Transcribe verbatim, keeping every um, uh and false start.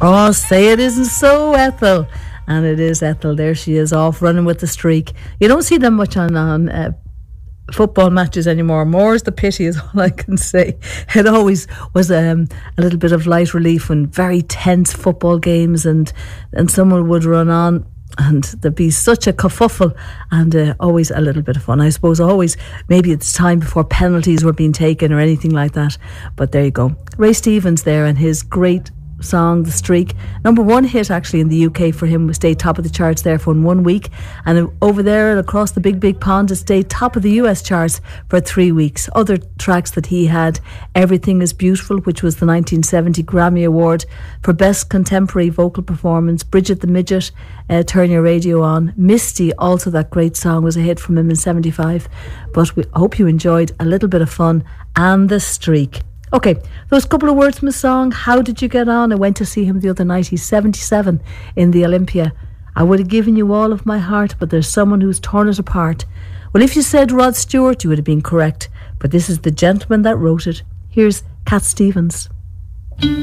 Oh, say it isn't so, Ethel. And it is Ethel. There she is, off running with the streak. You don't see them much on, on uh, football matches anymore. More's the pity is all I can say. It always was um, a little bit of light relief when very tense football games and, and someone would run on and there'd be such a kerfuffle and uh, always a little bit of fun. I suppose always maybe it's time before penalties were being taken or anything like that. But there you go. Ray Stevens there and his great song The Streak, number one hit actually in the U K for him, stayed top of the charts there for one week, and over there across the big big pond it stayed top of the U S charts for three weeks. Other tracks that he had, Everything Is Beautiful, which was the nineteen seventy Grammy Award for Best Contemporary Vocal Performance, Bridget the Midget, uh, Turn Your Radio On, Misty, also that great song was a hit from him in seventy-five. But we hope you enjoyed a little bit of fun and The Streak. Okay, those couple of words from the song. How did you get on? I went to see him the other night. He's seventy-seven in the Olympia. I would have given you all of my heart, but there's someone who's torn it apart. Well, if you said Rod Stewart, you would have been correct. But this is the gentleman that wrote it. Here's Cat Stevens.